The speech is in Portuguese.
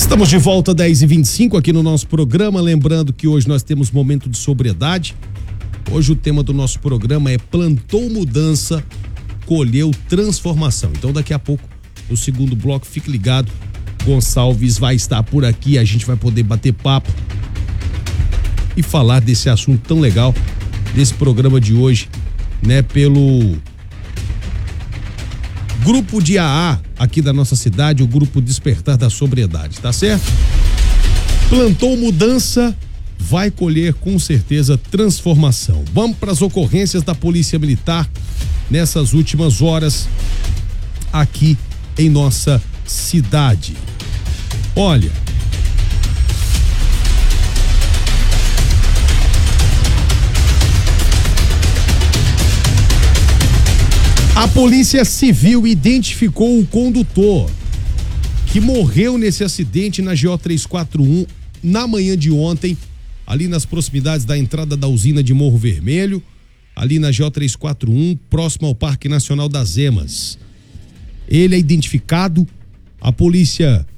Estamos de volta 10h25 aqui no nosso programa, lembrando que hoje nós temos momento de sobriedade. Hoje o tema do nosso programa é plantou mudança, colheu transformação. Então daqui a pouco, no segundo bloco, fique ligado, Gonçalves vai estar por aqui, a gente vai poder bater papo e falar desse assunto tão legal, desse programa de hoje, né, pelo grupo de AA aqui da nossa cidade, o grupo Despertar da Sobriedade, tá certo? Plantou mudança, vai colher com certeza transformação. Vamos para as ocorrências da Polícia Militar nessas últimas horas aqui em nossa cidade. Olha, a Polícia Civil identificou o condutor que morreu nesse acidente na GO 341 na manhã de ontem, ali nas proximidades da entrada da usina de Morro Vermelho, ali na GO 341, próximo ao Parque Nacional das Emas. Ele é identificado, a polícia